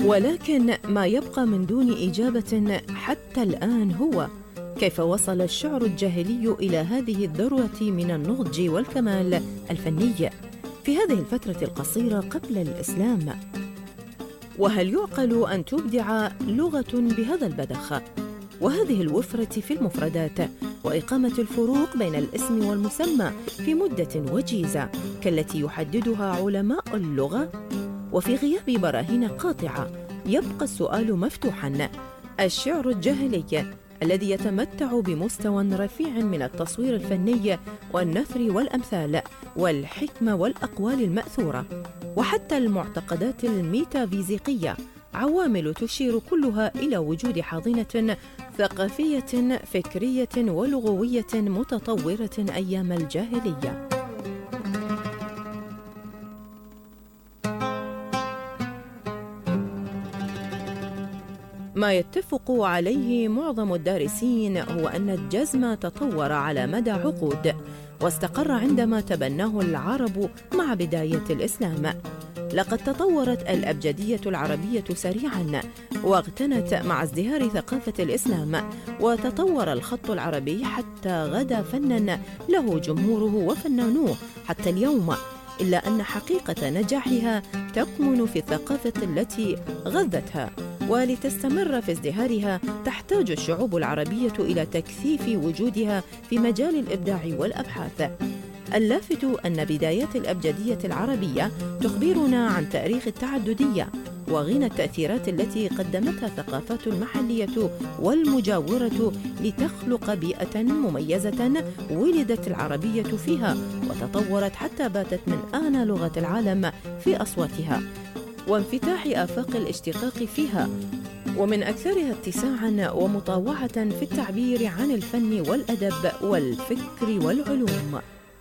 ولكن ما يبقى من دون إجابة حتى الآن هو: كيف وصل الشعر الجاهلي إلى هذه الذروة من النضج والكمال الفني في هذه الفترة القصيرة قبل الإسلام؟ وهل يعقل أن تبدع لغة بهذا البذخ وهذه الوفرة في المفردات وإقامة الفروق بين الاسم والمسمى في مدة وجيزة كالتي يحددها علماء اللغة؟ وفي غياب براهين قاطعة يبقى السؤال مفتوحاً: الشعر الجاهلي الذي يتمتع بمستوى رفيع من التصوير الفني والنثر والأمثال والحكمة والأقوال المأثورة وحتى المعتقدات الميتافيزيقية عوامل تشير كلها إلى وجود حاضنة ثقافية فكرية ولغوية متطورة أيام الجاهلية. ما يتفق عليه معظم الدارسين هو أن الجزم تطور على مدى عقود واستقر عندما تبناه العرب مع بداية الإسلام. لقد تطورت الأبجدية العربية سريعاً واغتنت مع ازدهار ثقافة الإسلام، وتطور الخط العربي حتى غدا فناً له جمهوره وفنانوه حتى اليوم، إلا أن حقيقة نجاحها تكمن في الثقافة التي غذتها، ولتستمر في ازدهارها تحتاج الشعوب العربية إلى تكثيف وجودها في مجال الإبداع والأبحاث. اللافت أن بدايات الأبجدية العربية تخبرنا عن تاريخ التعددية وغنى التأثيرات التي قدمتها الثقافات المحلية والمجاورة لتخلق بيئة مميزة ولدت العربية فيها وتطورت حتى باتت من أغنى لغة العالم في أصواتها وانفتاح آفاق الاشتقاق فيها، ومن أكثرها اتساعاً ومطاوعة في التعبير عن الفن والأدب والفكر والعلوم.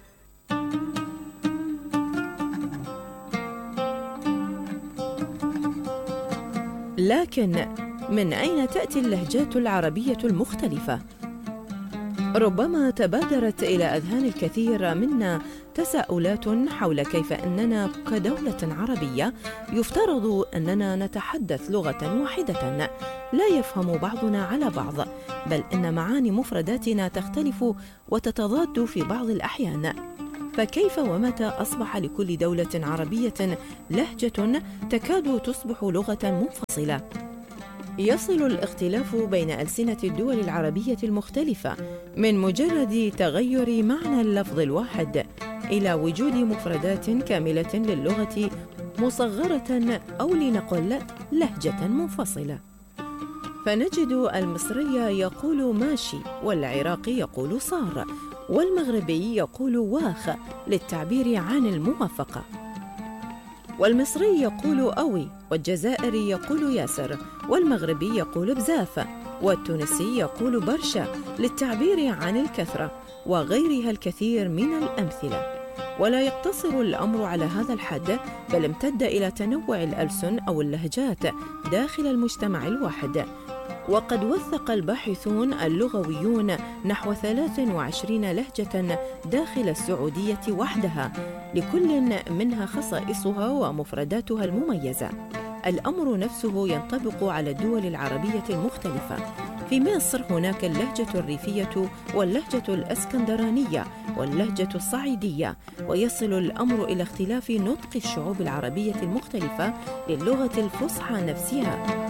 لكن من أين تأتي اللهجات العربية المختلفة؟ ربما تبادرت إلى أذهان الكثير منا تساؤلات حول كيف أننا كدولة عربية يفترض أننا نتحدث لغة واحدة لا يفهم بعضنا على بعض، بل إن معاني مفرداتنا تختلف وتتضاد في بعض الأحيان. فكيف ومتى أصبح لكل دولة عربية لهجة تكاد تصبح لغة منفصلة؟ يصل الاختلاف بين ألسنة الدول العربية المختلفة من مجرد تغير معنى اللفظ الواحد إلى وجود مفردات كاملة للغة مصغرة أو لنقل لهجة منفصلة. فنجد المصري يقول ماشي، والعراقي يقول صار، والمغربي يقول واخ للتعبير عن الموافقة، والمصري يقول أوي، والجزائري يقول ياسر، والمغربي يقول بزاف، والتونسي يقول برشا للتعبير عن الكثرة، وغيرها الكثير من الأمثلة. ولا يقتصر الأمر على هذا الحد، بل امتد إلى تنوع الألسن أو اللهجات داخل المجتمع الواحد. وقد وثق الباحثون اللغويون نحو 23 لهجة داخل السعودية وحدها، لكل منها خصائصها ومفرداتها المميزة. الأمر نفسه ينطبق على الدول العربية المختلفة. في مصر هناك اللهجة الريفية واللهجة الأسكندرانية واللهجة الصعيدية، ويصل الأمر إلى اختلاف نطق الشعوب العربية المختلفة للغة الفصحى نفسها.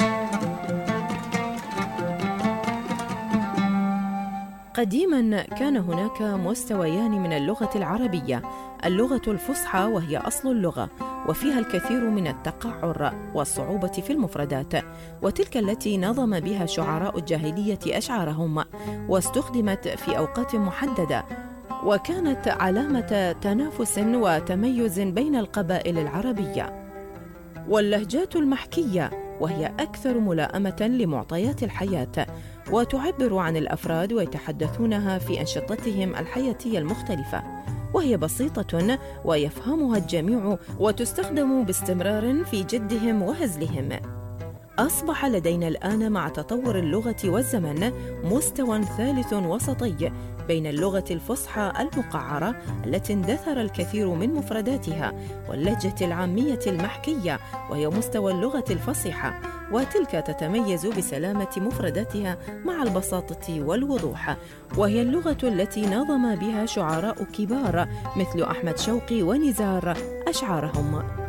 قديماً كان هناك مستويان من اللغة العربية: اللغة الفصحى وهي أصل اللغة وفيها الكثير من التقعر والصعوبة في المفردات، وتلك التي نظم بها شعراء الجاهلية أشعارهم واستخدمت في أوقات محددة، وكانت علامة تنافس وتميز بين القبائل العربية. واللهجات المحكية وهي أكثر ملائمة لمعطيات الحياة، وتعبر عن الأفراد ويتحدثونها في أنشطتهم الحياتية المختلفة، وهي بسيطة ويفهمها الجميع وتستخدم باستمرار في جدهم وهزلهم. أصبح لدينا الآن مع تطور اللغة والزمن مستوى ثالث وسطي بين اللغة الفصحى المقعرة التي اندثر الكثير من مفرداتها واللهجة العامية المحكية، وهي مستوى اللغة الفصيحة، وتلك تتميز بسلامة مفرداتها مع البساطة والوضوح، وهي اللغة التي نظم بها شعراء كبار مثل أحمد شوقي ونزار أشعارهم.